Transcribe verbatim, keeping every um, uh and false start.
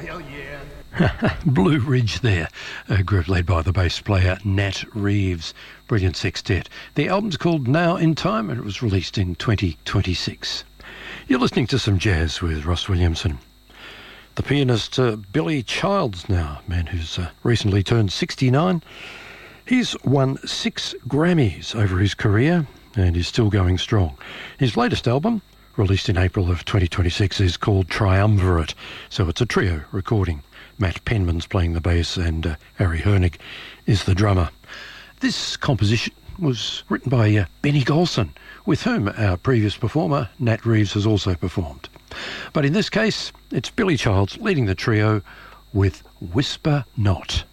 hell yeah. Blue Ridge there, a group led by the bass player Nat Reeves. Brilliant sextet. The album's called Now in Time and it was released in twenty twenty-six. You're listening to some jazz with Ross Williamson. The pianist uh, Billy Childs now, man who's uh, recently turned sixty-nine. He's won six Grammys over his career and is still going strong. His latest album, released in April of twenty twenty-six, is called Triumvirate, so it's a trio recording. Matt Penman's playing the bass and uh, Harry Hernig is the drummer. This composition was written by uh, Benny Golson, with whom our previous performer, Nat Reeves, has also performed. But in this case, it's Billy Childs leading the trio with Whisper Not.